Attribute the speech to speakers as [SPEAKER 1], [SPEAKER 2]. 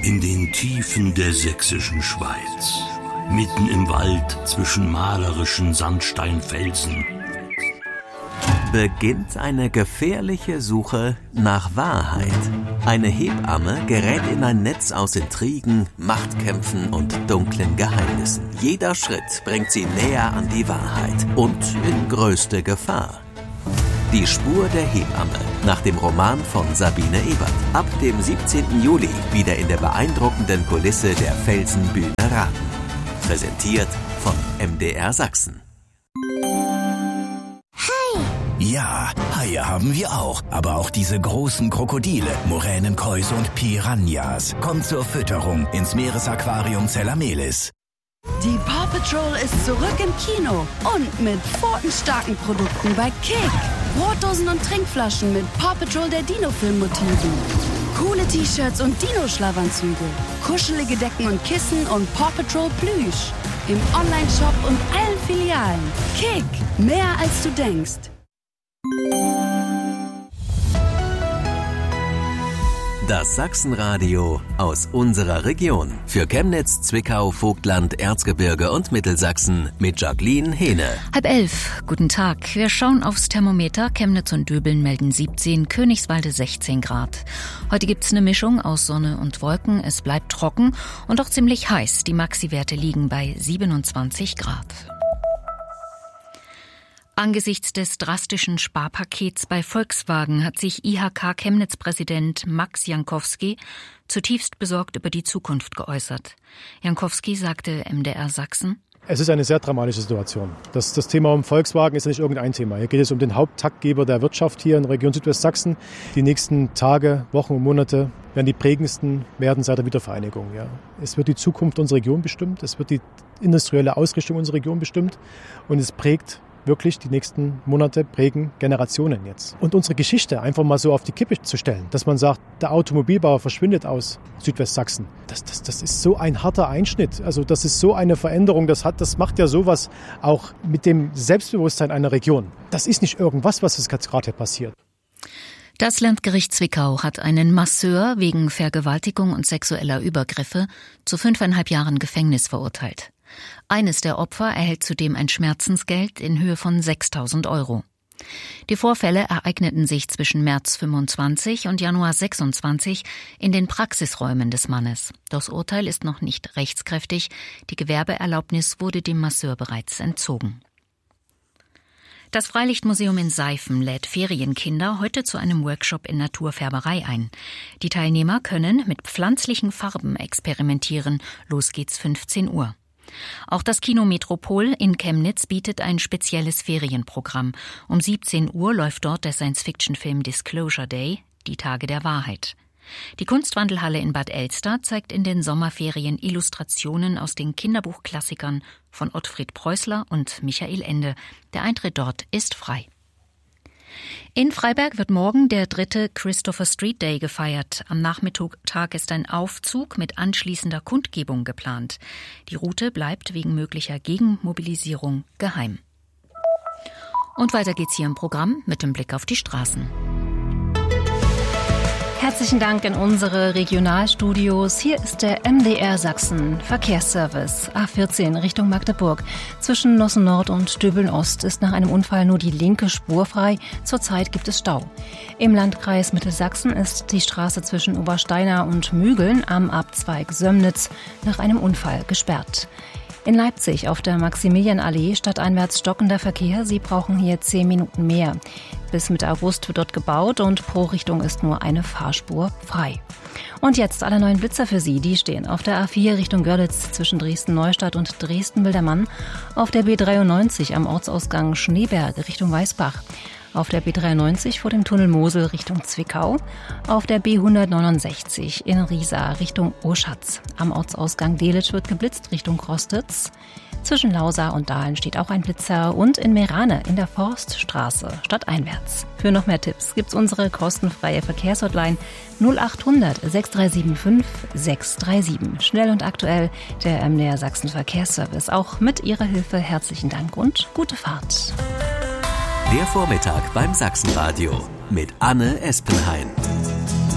[SPEAKER 1] In den Tiefen der sächsischen Schweiz, mitten im Wald zwischen malerischen Sandsteinfelsen,
[SPEAKER 2] beginnt eine gefährliche Suche nach Wahrheit. Eine Hebamme gerät in ein Netz aus Intrigen, Machtkämpfen und dunklen Geheimnissen. Jeder Schritt bringt sie näher an die Wahrheit und in größte Gefahr. Die Spur der Hebamme, nach dem Roman von Sabine Ebert. Ab dem 17. Juli wieder in der beeindruckenden Kulisse der Felsenbühne Raten. Präsentiert von MDR Sachsen.
[SPEAKER 3] Ja, Haie haben wir auch, aber auch diese großen Krokodile, Moränenkäuse und Piranhas. Kommt zur Fütterung ins Meeresaquarium Zellamelis.
[SPEAKER 4] Die Paw Patrol ist zurück im Kino und mit pfotenstarken Produkten bei Kick. Brotdosen und Trinkflaschen mit Paw Patrol der Dino-Film-Motiven. Coole T-Shirts und Dino-Schlafanzüge. Kuschelige Decken und Kissen und Paw Patrol Plüsch. Im Online-Shop und allen Filialen. Kick, mehr als du denkst.
[SPEAKER 2] Das Sachsenradio aus unserer Region. Für Chemnitz, Zwickau, Vogtland, Erzgebirge und Mittelsachsen mit Jacqueline Hehne.
[SPEAKER 5] 10:30. Guten Tag. Wir schauen aufs Thermometer. Chemnitz und Döbeln melden 17, Königswalde 16 Grad. Heute gibt's eine Mischung aus Sonne und Wolken. Es bleibt trocken und auch ziemlich heiß. Die Maxi-Werte liegen bei 27 Grad. Angesichts des drastischen Sparpakets bei Volkswagen hat sich IHK-Chemnitz-Präsident Max Jankowski zutiefst besorgt über die Zukunft geäußert. Jankowski sagte MDR Sachsen:
[SPEAKER 6] Es ist eine sehr dramatische Situation. Das Thema um Volkswagen ist nicht irgendein Thema. Hier geht es um den Haupttaktgeber der Wirtschaft hier in der Region Südwestsachsen. Die nächsten Tage, Wochen und Monate werden die prägendsten werden seit der Wiedervereinigung. Ja. Es wird die Zukunft unserer Region bestimmt, es wird die industrielle Ausrichtung unserer Region bestimmt und es prägt wirklich die nächsten Monate, prägen Generationen jetzt. Und unsere Geschichte einfach mal so auf die Kippe zu stellen, dass man sagt, der Automobilbauer verschwindet aus Südwestsachsen. Das ist so ein harter Einschnitt. Also das ist so eine Veränderung, das macht ja sowas auch mit dem Selbstbewusstsein einer Region. Das ist nicht irgendwas, was jetzt gerade passiert.
[SPEAKER 5] Das Landgericht Zwickau hat einen Masseur wegen Vergewaltigung und sexueller Übergriffe zu 5,5 Jahren Gefängnis verurteilt. Eines der Opfer erhält zudem ein Schmerzensgeld in Höhe von 6.000 €. Die Vorfälle ereigneten sich zwischen März 25 und Januar 26 in den Praxisräumen des Mannes. Das Urteil ist noch nicht rechtskräftig. Die Gewerbeerlaubnis wurde dem Masseur bereits entzogen. Das Freilichtmuseum in Seifen lädt Ferienkinder heute zu einem Workshop in Naturfärberei ein. Die Teilnehmer können mit pflanzlichen Farben experimentieren. Los geht's 15 Uhr. Auch das Kino Metropol in Chemnitz bietet ein spezielles Ferienprogramm. Um 17 Uhr läuft dort der Science-Fiction-Film Disclosure Day, die Tage der Wahrheit. Die Kunstwandelhalle in Bad Elster zeigt in den Sommerferien Illustrationen aus den Kinderbuchklassikern von Ottfried Preußler und Michael Ende. Der Eintritt dort ist frei. In Freiberg wird morgen der 3. Christopher Street Day gefeiert. Am Nachmittag ist ein Aufzug mit anschließender Kundgebung geplant. Die Route bleibt wegen möglicher Gegenmobilisierung geheim. Und weiter geht's hier im Programm mit dem Blick auf die Straßen.
[SPEAKER 7] Herzlichen Dank in unsere Regionalstudios. Hier ist der MDR Sachsen Verkehrsservice. A14 Richtung Magdeburg. Zwischen Nossen Nord und Döbeln Ost ist nach einem Unfall nur die linke Spur frei. Zurzeit gibt es Stau. Im Landkreis Mittelsachsen ist die Straße zwischen Obersteiner und Mügeln am Abzweig Sömnitz nach einem Unfall gesperrt. In Leipzig auf der Maximilianallee stadteinwärts stockender Verkehr. Sie brauchen hier 10 Minuten mehr. Bis Mitte August wird dort gebaut und pro Richtung ist nur eine Fahrspur frei. Und jetzt alle neuen Blitzer für Sie. Die stehen auf der A4 Richtung Görlitz zwischen Dresden-Neustadt und Dresden-Wildermann. Auf der B93 am Ortsausgang Schneeberg Richtung Weißbach. Auf der B93 vor dem Tunnel Mosel Richtung Zwickau, auf der B169 in Riesa Richtung Oschatz. Am Ortsausgang Delitzsch wird geblitzt Richtung Krostitz. Zwischen Lausa und Dahlen steht auch ein Blitzer und in Meerane in der Forststraße stadteinwärts. Für noch mehr Tipps gibt's unsere kostenfreie Verkehrshotline 0800 6375 637. Schnell und aktuell der MDR Sachsen Verkehrsservice. Auch mit Ihrer Hilfe herzlichen Dank und gute Fahrt.
[SPEAKER 2] Der Vormittag beim Sachsenradio mit Anne Espenhain.